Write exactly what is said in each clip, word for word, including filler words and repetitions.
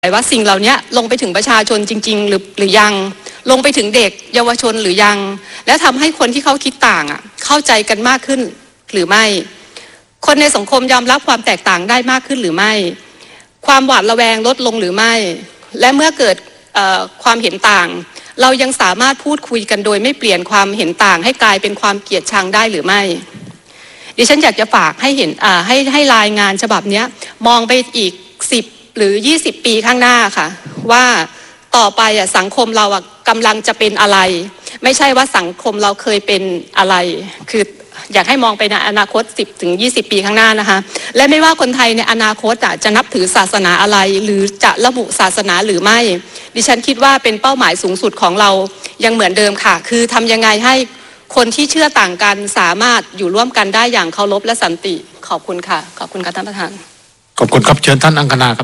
ว่าสิ่งเหล่านี้ลงไปถึงประชาชนจริงๆหรือหรือยังลงไปถึงเด็กเยาวชนหรือยังและทำให้คนที่เขาคิดต่างอ่ะเข้าใจกันมากขึ้นหรือไม่คนในสังคมยอมรับความแตกต่างได้มากขึ้นหรือไม่ความหวาดระแวงลดลงหรือไม่และเมื่อเกิดความเห็นต่างเรายังสามารถพูดคุยกันโดยไม่เปลี่ยนความเห็นต่างให้กลายเป็นความเกลียดชังได้หรือไม่ดิฉันอยากจะฝากให้เห็นให้ให้รายงานฉบับนี้มองไปอีกสิบหรือยี่สิบปีข้างหน้าค่ะว่าต่อไปอ่ะสังคมเราอ่ะกำลังจะเป็นอะไรไม่ใช่ว่าสังคมเราเคยเป็นอะไรคืออยากให้มองไปในอนาคตสิบถึงยี่สิบปีข้างหน้านะคะและไม่ว่าคนไทยในอนาคตอ่ะจะนับถือศาสนาอะไรหรือจะระบุศาสนาหรือไม่ดิฉันคิดว่าเป็นเป้าหมายสูงสุดของเรายังเหมือนเดิมค่ะคือทำยังไงให้คนที่เชื่อต่างกันสามารถอยู่ร่วมกันได้อย่างเคารพและสันติขอบคุณค่ะขอบคุณค่ะท่านประธานขอบคุณครับเชิญท่านอังคณาครับ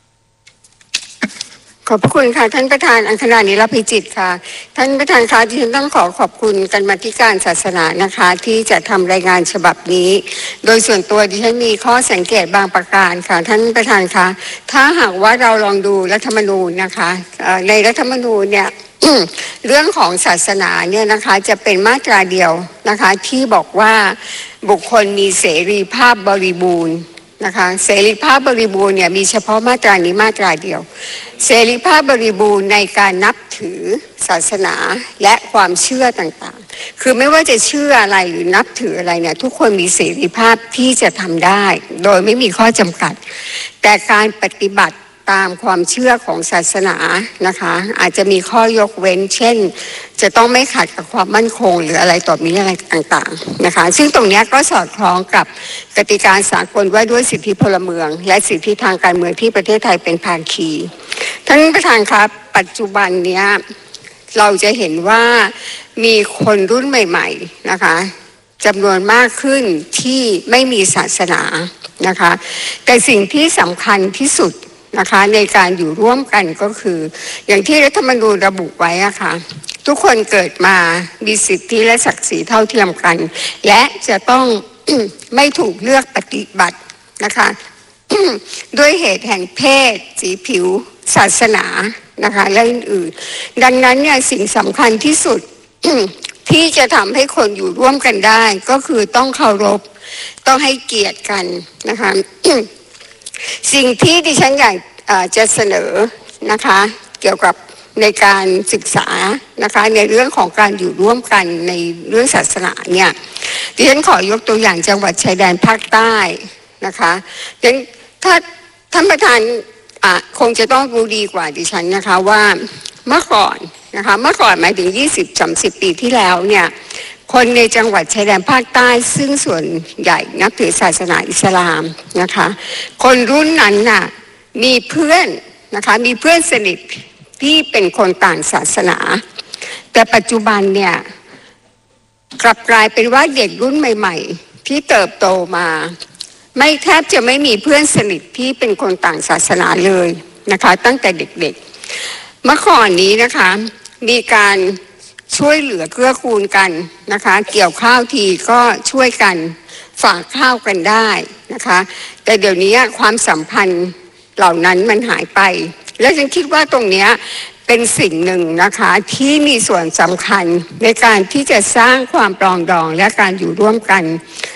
ขอบคุณค่ะท่านประธานอังคณา นิรภัยจิตค่ะท่านประธานคะที่ฉันต้องขอขอบคุณกรรมาธิการศาสนานะคะที่จะทำรายงานฉบับนี้โดยส่วนตัวดิฉันมีข้อสังเกตบางประการค่ะท่านประธานคะถ้าหากว่าเราลองดูรัฐธรรมนูญนะคะในรัฐธรรมนูญเนี่ยเรื่องของศาสนาเนี่ยนะคะจะเป็นมาตราเดียวนะคะที่บอกว่าบุคคลมีเสรีภาพบริบูรณ์นะคะเสรีภาพบริบูรณ์เนี่ยมีเฉพาะมาตรานี้มาตราเดียวเสรีภาพบริบูรณ์ในการนับถือศาสนาและความเชื่อต่างๆคือไม่ว่าจะเชื่ออะไรหรือนับถืออะไรเนี่ยทุกคนมีเสรีภาพที่จะทำได้โดยไม่มีข้อจำกัดแต่การปฏิบัติตามความเชื่อของศาสนานะคะอาจจะมีข้อยกเว้นเช่นจะต้องไม่ขัดกับความมั่นคงหรืออะไรต่อมีอะไรต่างๆนะคะซึ่งตรงนี้ก็สอดคล้องกับกติกาสากลว่าด้วยสิทธิพลเมืองและสิทธิทางการเมืองที่ประเทศไทยเป็นภาคีท่านประธานครับปัจจุบันเนี้ยเราจะเห็นว่ามีคนรุ่นใหม่ๆนะคะจำนวนมากขึ้นที่ไม่มีศาสนานะคะแต่สิ่งที่สำคัญที่สุดนะคะในการอยู่ร่วมกันก็คืออย่างที่รัฐธรรมนูญระบุไว้อะค่ะทุกคนเกิดมามีสิทธิและศักดิ์ศรีเท่าเทียมกันและจะต้อง ไม่ถูกเลือกปฏิบัตินะคะ ด้วยเหตุแห่งเพศสีผิวศาสนานะคะและอื่นๆดังนั้นเนี่ยสิ่งสำคัญที่สุด ที่จะทำให้คนอยู่ร่วมกันได้ก็คือต้องเคารพต้องให้เกียรติกันนะคะ สิ่งที่ดิฉันอยากจะเสนอนะคะเกี่ยวกับในการศึกษานะคะในเรื่องของการอยู่ร่วมกันในเรื่องศาสนาเนี่ยดิฉันขอยกตัวอย่างจังหวัดชายแดนภาคใต้นะคะดังนั้นถ้าท่านประธานคงจะต้องรู้ดีกว่าดิฉันนะคะว่าเมื่อก่อนนะคะเมื่อก่อนหมายถึง ยี่สิบถึงสามสิบ ปีที่แล้วเนี่ยคนในจังหวัดชายแดนภาคใต้ซึ่งส่วนใหญ่นับถือศาสนาอิสลามนะคะคนรุ่นนั้นน่ะมีเพื่อนนะคะมีเพื่อนสนิทที่เป็นคนต่างศาสนาแต่ปัจจุบันเนี่ยกลับกลายเป็นว่าเด็กรุ่นใหม่ๆที่เติบโตมาไม่แทบจะไม่มีเพื่อนสนิทที่เป็นคนต่างศาสนาเลยนะคะตั้งแต่เด็กๆเมื่อก่อนนี้นะคะมีการช่วยเหลือเกื้อกูลกันนะคะเกี่ยวข้าวทีก็ช่วยกันฝากข้าวกันได้นะคะแต่เดี๋ยวนี้ความสัมพันธ์เหล่านั้นมันหายไปและฉันคิดว่าตรงนี้เป็นสิ่งหนึ่งนะคะที่มีส่วนสำคัญในการที่จะสร้างความปรองดองและการอยู่ร่วมกัน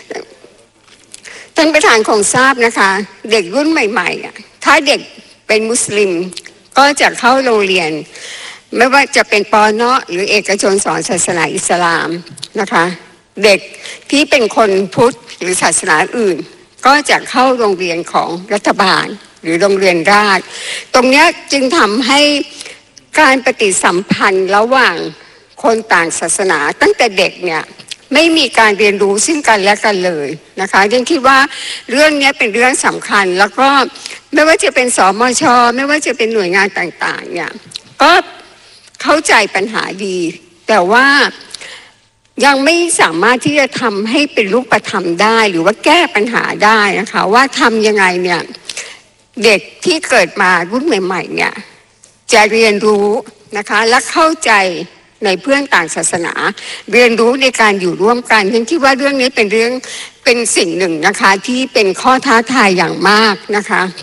ท่านประธานคงทราบนะคะเด็กรุ่นใหม่ๆถ้าเด็กเป็นมุสลิมก็จะเข้าโรงเรียนไม่ว่าจะเป็นปน.หรือเอกชนสอนศาสนาอิสลามนะคะเด็กที่เป็นคนพุทธหรือศาสนาอื่นก็จะเข้าโรงเรียนของรัฐบาลหรือโรงเรียนราชตรงนี้จึงทำให้การปฏิสัมพันธ์ระหว่างคนต่างศาสนาตั้งแต่เด็กเนี่ยไม่มีการเรียนรู้ซึ่งกันและกันเลยนะคะยังคิดว่าเรื่องนี้เป็นเรื่องสำคัญแล้วก็ไม่ว่าจะเป็นสมช.ไม่ว่าจะเป็นหน่วยงานต่างๆเนี่ยก็เข้าใจปัญหาดีแต่ว่ายังไม่สามารถที่จะทำให้เป็นรูปธรรมได้หรือว่าแก้ปัญหาได้นะคะว่าทำยังไงเนี่ยเด็กที่เกิดมารุ่นใหม่ๆเนี่ยจะเรียนรู้นะคะและเข้าใจในเพื่อนต่างศาสนาเรียนรู้ในการอยู่ร่วมกันฉันคิดว่าเรื่องนี้เป็นเรื่องเป็นสิ่งหนึ่งนะคะที่เป็นข้อท้าทายอย่างมากนะคะเพื่อ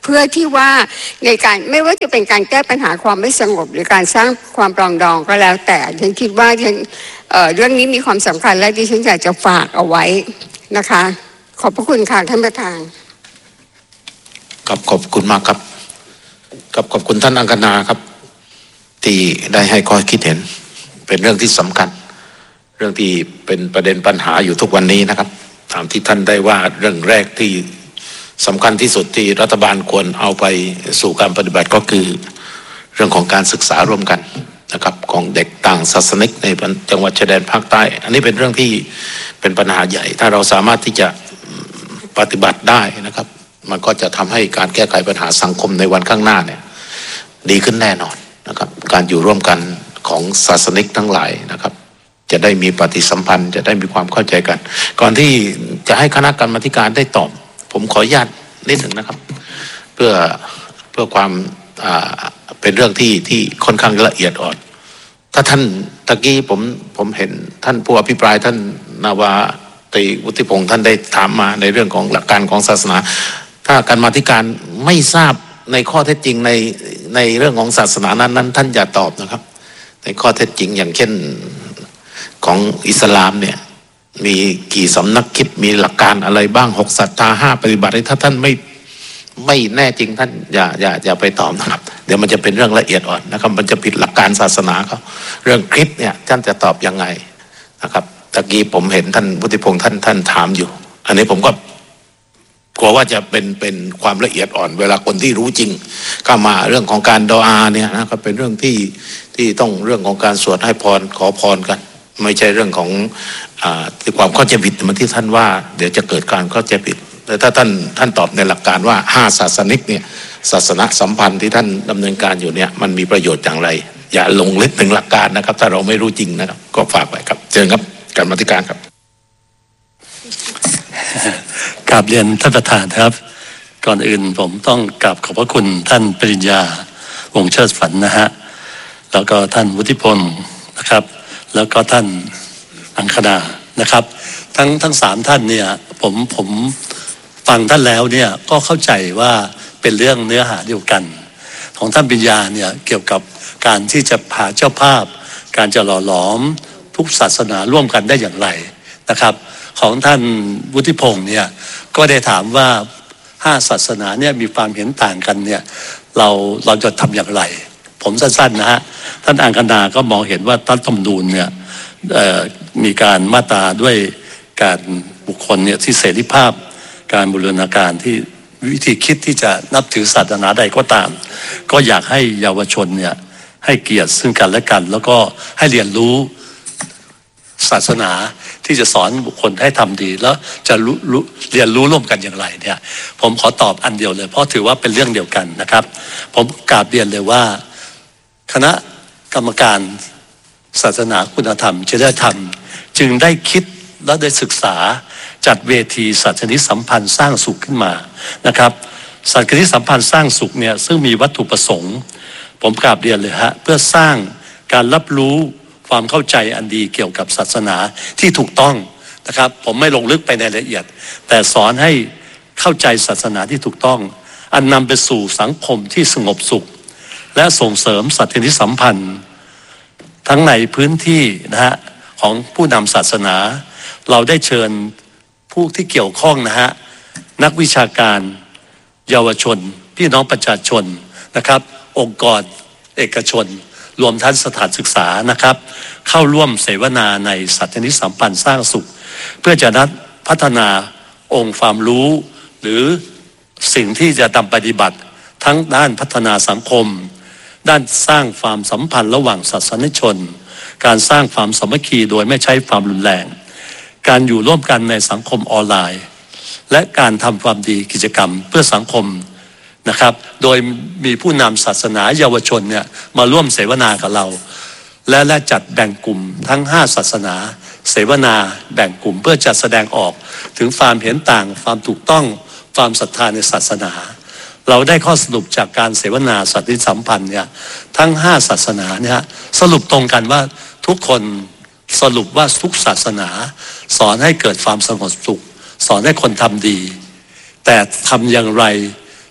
พื่อที่ว่าในการไม่ว่าจะเป็นการแก้ปัญหาความไม่สงบหรือการสร้างความปรองดองก็แล้วแต่ฉันคิดว่าฉันเอ่อเรื่องนี้มีความสำคัญและดิฉันอยากจะฝากเอาไว้นะคะขอบพระคุณค่ะท่านประธานครับขอบคุณมากครับกับขอบคุณท่านอังคณาครับที่ได้ให้ข้อคิดเห็นเป็นเรื่องที่สำคัญเรื่องที่เป็นประเด็นปัญหาอยู่ทุกวันนี้นะครับตามที่ท่านได้ว่าเรื่องแรกที่สำคัญที่สุดที่รัฐบาลควรเอาไปสู่การปฏิบัติก็คือเรื่องของการศึกษาร่วมกันนะครับของเด็กต่างศาสนิกในจังหวัดชายแดนภาคใต้อันนี้เป็นเรื่องที่เป็นปัญหาใหญ่ถ้าเราสามารถที่จะปฏิบัติได้นะครับมันก็จะทำให้การแก้ไขปัญหาสังคมในวันข้างหน้าเนี่ยดีขึ้นแน่นอนนะครับการอยู่ร่วมกันของศาสนิกทั้งหลายนะครับจะได้มีปฏิสัมพันธ์จะได้มีความเข้าใจกันก่อนที่จะให้คณะกรรมาธิการได้ตอบผมขออนุญาตนิดหนึ่งนะครับเพื่อเพื่อความอ่าเป็นเรื่องที่ที่ค่อนข้างละเอียดอ่อนถ้าท่านตะกี้ผมผมเห็นท่านผู้อภิปรายท่านนาวาตรีวุฒิพงษ์ท่านได้ถามมาในเรื่องของหลักการของศาสนาถ้าการมาธิการไม่ทราบในข้อเท็จจริงในในเรื่องของศาสนานั้นนั้นท่านอย่าตอบนะครับในข้อเท็จจริงอย่างเช่นของอิสลามเนี่ยมีกี่สำนักคิดมีหลักการอะไรบ้างหกศรัทธาห้าปฏิบัติถ้าท่านไม่ไม่แน่จริงท่านอย่าอย่าอย่าไปตอบนะครับเดี๋ยวมันจะเป็นเรื่องละเอียดอ่อนนะครับมันจะผิดหลักการศาสนาเขาเรื่องคลิปเนี่ยท่านจะตอบยังไงนะครับตะกี้ผมเห็นท่านวุฒิพงษ์ท่านท่านถามอยู่อันนี้ผมก็กลัวว่าจะเป็นเป็นความละเอียดอ่อนเวลาคนที่รู้จริงก็มาเรื่องของการดออาเนี่ยนะครับเป็นเรื่องที่ที่ต้องเรื่องของการสวดให้พรขอพรกันไม่ใช่เรื่องของอ่าที่ความเข้าใจผิดเหมือนที่ท่านว่าเดี๋ยวจะเกิดการเข้าใจผิดแต่ถ้าท่านท่านตอบในหลักการว่าห้าศาสนิกเนี่ยศาสนาสัมพันธ์ที่ท่านดำเนินการอยู่เนี่ยมันมีประโยชน์อย่างไรอย่าลงลึกถึงหลักการนะครับถ้าเราไม่รู้จริงนะครับก็ฝากไว้ครับเชิญครับกรรมาธิการครับกราบเรียนท่านประธานครับก่อนอื่นผมต้องกราบขอบพระคุณท่านปริญญาวงศ์เชิดฝันนะฮะแล้วก็ท่านวุฒิพลนะครับแล้วก็ท่านอังคณานะครับทั้งทั้งสามท่านเนี่ยผมผมฟังท่านแล้วเนี่ยก็เข้าใจว่าเป็นเรื่องเนื้อหาเดียวกันของท่านปริญญาเนี่ยเกี่ยวกับการที่จะพาเจ้าภาพการจะหล่อหลอมทุกศาสนาร่วมกันได้อย่างไรนะครับของท่านวุฒิพงษ์เนี่ยก็ได้ถามว่าห้าศาสนาเนี่ยมีความเห็นต่างกันเนี่ยเราเราจะทำอย่างไรผมสั้นๆนะฮะท่านอังคณาก็มองเห็นว่ารัฐธรรมนูญเนี่ยมีการมาตราด้วยการบุคคลเนี่ยที่เสรีภาพการบูรณาการที่วิธีคิดที่จะนับถือศาสนาใดก็ตามก็อยากให้เยาวชนเนี่ยให้เกียรติซึ่งกันและกันแล้วก็ให้เรียนรู้ศาสนาที่จะสอนบุคคลให้ทำดีแล้วจะรู้รู้เรียนรู้ร่วมกันอย่างไรเนี่ยผมขอตอบอันเดียวเลยเพราะถือว่าเป็นเรื่องเดียวกันนะครับผมกราบเรียนเลยว่าคณะกรรมการศาสนาคุณธรรมจริยธรรมจึงได้คิดและได้ศึกษาจัดเวทีศาสนิกสัมพันธ์สร้างสุขขึ้นมานะครับศาสนิกสัมพันธ์สร้างสุขเนี่ยซึ่งมีวัตถุประสงค์ผมกราบเรียนเลยฮะเพื่อสร้างการรับรู้ความเข้าใจอันดีเกี่ยวกับศาสนาที่ถูกต้องนะครับผมไม่ลงลึกไปในรายละเอียดแต่สอนให้เข้าใจศาสนาที่ถูกต้องอันนำไปสู่สังคมที่สงบสุขและส่งเสริมศาสนิกสัมพันธ์ทั้งในพื้นที่นะฮะของผู้นำศาสนาเราได้เชิญผู้ที่เกี่ยวข้องนะฮะนักวิชาการเยาวชนพี่น้องประชาชนนะครับองค์กรเอกชนรวมทั้งสถานศึกษานะครับเข้าร่วมเสวนาในศาสนิกสัมพันธ์สร้างสุขเพื่อจะนัดพัฒนาองค์ความรู้หรือสิ่งที่จะนำปฏิบัติทั้งด้านพัฒนาสังคมด้านสร้างความสัมพันธ์ระหว่างศาสนิกชนการสร้างความสามัคคีโดยไม่ใช้ความรุนแรงการอยู่ร่วมกันในสังคมออนไลน์และการทำความดีกิจกรรมเพื่อสังคมนะครับโดยมีผู้นำศาสนาเยาวชนเนี่ยมาร่วมเสวนากับเราและและจัดแบ่งกลุ่มทั้งห้าศาสนาเสวนาแบ่งกลุ่มเพื่อจัดแสดงออกถึงความเห็นต่างความถูกต้องความศรัทธาในศาสนาเราได้ข้อสรุปจากการเสวนาศาสนิกสัมพันธ์เนี่ยทั้งห้าศาสนาเนี่ยสรุปตรงกันว่าทุกคนสรุปว่าทุกศาสนาสอนให้เกิดความสงบสุขสอนให้คนทำดีแต่ทำอย่างไร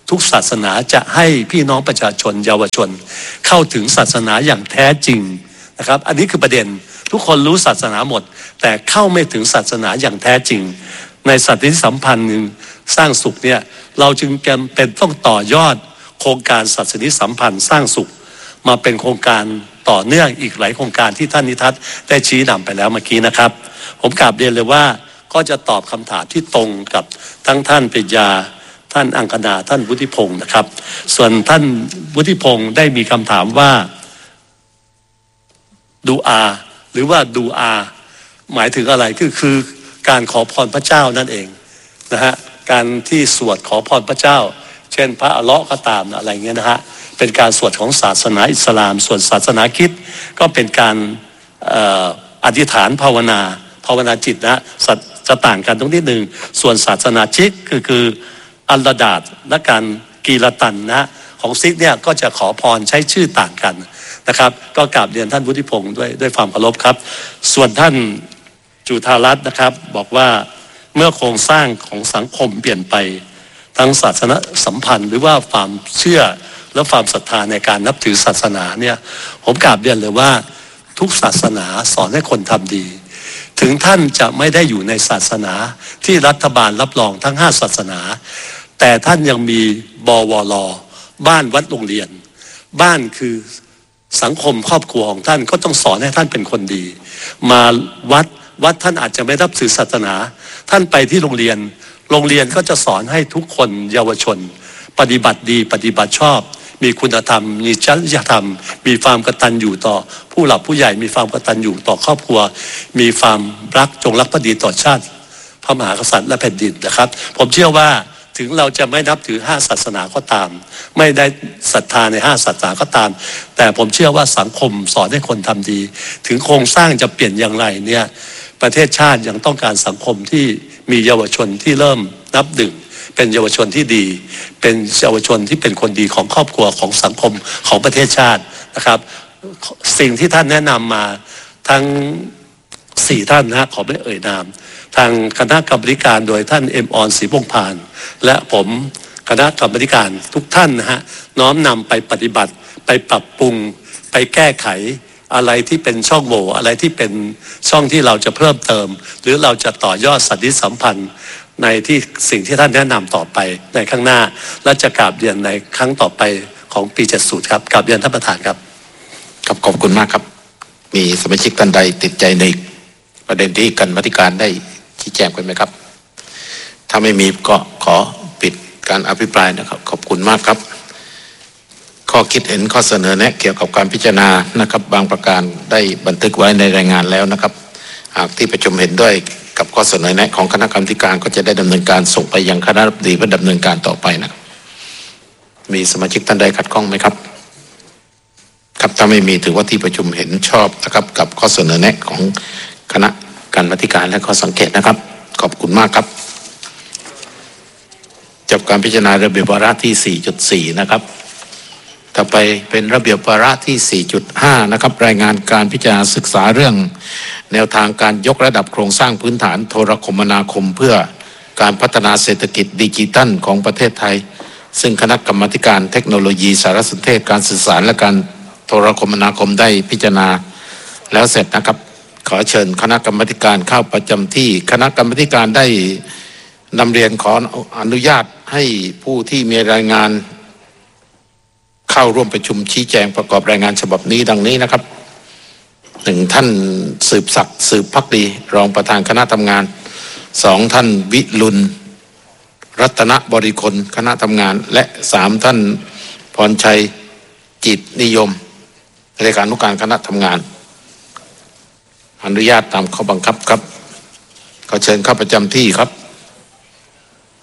ทุกศาสนาจะให้พี่น้องประชาชนเยาวชนเข้าถึงศาสนาอย่างแท้จริงนะครับอันนี้คือประเด็นทุกคนรู้ศาสนาหมดแต่เข้าไม่ถึงศาสนาอย่างแท้จริงในสันติสัมพันธ์สร้างสุขเนี่ยเราจึงจำเป็นต้องต่อยอดโครงการศาสนิสัมพันธ์สร้างสุขมาเป็นโครงการต่อเนื่องอีกหลายโครงการที่ท่านนิทัศน์ได้ชี้นำไปแล้วเมื่อกี้นะครับผมกราบเรียนเลยว่าก็จะตอบคำถามที่ตรงกับทั้งท่านปริญญาท่านอังคณาท่านวุฒิพงศ์นะครับส่วนท่านวุฒิพงศ์ได้มีคำถามว่าดูอาหรือว่าดูอาหมายถึงอะไรคือคือการขอพรพระเจ้านั่นเองนะฮะการที่สวดขอพรพระเจ้าเช่นพระอัลเลาะห์ก็ตามอะไรเงี้ยนะฮะเป็นการสวดของศาสนาอิสลามส่วนศาสนาคริสต์ก็เป็นการอธิษฐานภาวนาภาวนาจิตนะจะต่างกันตรงนิดหนึ่งส่วนศาสนาชิกคือคืออัลลดาดและการกีรตันนะของซิกเนี่ยก็จะขอพรใช้ชื่อต่างกันนะครับก็กราบเรียนท่านวุฒิพงศ์ด้วยด้วยความเคารพครับส่วนท่านจุฑารัตน์นะครับบอกว่าเมื่อโครงสร้างของสังคมเปลี่ยนไปทั้งศาสนสัมพันธ์หรือว่าความเชื่อและความศรัทธาในการนับถือศาสนาเนี่ยผมกราบเรียนเลยว่าทุกศาสนาสอนให้คนทำดีถึงท่านจะไม่ได้อยู่ในศาสนาที่รัฐบาลรับรองทั้งห้าศาสนาแต่ท่านยังมีบวรบ้านวัดโรงเรียนบ้านคือสังคมครอบครัวของท่านก็ต้องสอนให้ท่านเป็นคนดีมาวัดวัดท่านอาจจะไม่รับถือศาสนาท่านไปที่โรงเรียนโรงเรียนก็จะสอนให้ทุกคนเยาวชนปฏิบัติดีปฏิบัติชอบมีคุณธรรมมีจริยธรรมมีความกตัญญูต่อผู้หลักผู้ใหญ่มีความกตัญญูต่อครอบครัวมีความรักจงรักภักดีต่อชาติพระมหากษัตริย์และแผ่นดินนะครับผมเชื่อว่าถึงเราจะไม่นับถือห้าศาสนาก็ตามไม่ได้ศรัทธาในห้าศาสนาก็ตามแต่ผมเชื่อว่าสังคมสอนให้คนทำดีถึงโครงสร้างจะเปลี่ยนอย่างไรเนี่ยประเทศชาติยังต้องการสังคมที่มีเยาวชนที่เริ่มนับหนึ่งเป็นเยาวชนที่ดีเป็นเยาวชนที่เป็นคนดีของครอบครัวของสังคมของประเทศชาตินะครับสิ่งที่ท่านแนะนำมาทั้งสี่ท่านนะขอไม่เอ่ยนามทางคณะกรรมการโดยท่านเอ็มออนศรีพงษ์พานและผมคณะกรรมการทุกท่านนะฮะน้อมนำไปปฏิบัติไปปรับปรุงไปแก้ไขอะไรที่เป็นช่องโหว่อะไรที่เป็นช่องที่เราจะเพิ่มเติมหรือเราจะต่อยอดสันติสัมพันธ์ในที่สิ่งที่ท่านแนะนำต่อไปในข้างหน้าและจะกราบเรียนในครั้งต่อไปของปีเจ็ดสิบครับกราบเรียนท่านประธานครับครับขอบคุณมากครับมีสมาชิกท่านใดติดใจในประเด็นที่กรรมาธิการได้ชี้แจงไปไหมครับถ้าไม่มีก็ขอปิดการอภิปรายนะครับขอบคุณมากครับข้อคิดเห็นข้อเสนอแนะเกี่ยวกับการพิจารณานะครับบางประการได้บันทึกไว้ในรายงานแล้วนะครับหากที่ประชุมเห็นด้วยกับข้อเสนอแนะของคณะกรรมการก็จะได้ดำเนินการส่งไปยังคณะรัฐมนตรีเพื่อดำเนินการต่อไปนะมีสมาชิกท่านใดขัดข้องไหมครับครับถ้าไม่มีถือว่าที่ประชุมเห็นชอบนะครับกับข้อเสนอแนะของคณะกรรมาธิการและข้อสังเกตนะครับขอบคุณมากครับจบการพิจารณาระเบียบวาระที่ สี่จุดสี่ นะครับต่อไปเป็นระเบียบวาระที่ สี่จุดห้า นะครับรายงานการพิจารณาศึกษาเรื่องแนวทางการยกระดับโครงสร้างพื้นฐานโทรคมนาคมเพื่อการพัฒนาเศรษฐกิจดิจิทัลของประเทศไทยซึ่งคณะกรรมาธิการเทคโนโลยีสารสนเทศการสื่อสารและการโทรคมนาคมได้พิจารณาแล้วเสร็จนะครับขอเชิญคณะกรรมาธิการเข้าประจำที่คณะกรรมาธิการได้นำเรียนขออนุญาตให้ผู้ที่มีรายงานเข้าร่วมประชุมชี้แจงประกอบรายงานฉบับนี้ดังนี้นะครับหนึ่งท่านสืบศักดิ์สืบภักดีรองประธานคณะทำงานสองท่านวิรุณรัตนบริคลคณะทำงานและสามท่านพรชัยจิตนิยมเลขานุการคณะทำงานอนุญาตตามข้อบังคับครับขอเชิญเข้าประจำที่ครับ